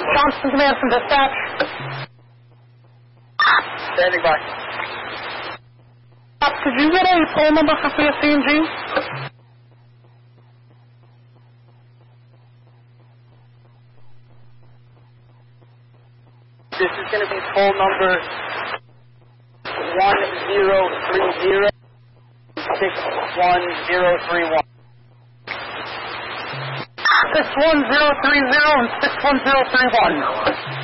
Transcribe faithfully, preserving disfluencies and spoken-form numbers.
Johnson Command from dispatch. Standing by. Could you get a phone number for C S C and G? This is going to be phone number one zero three zero six one zero three one. six one zero three zero and six one zero three one.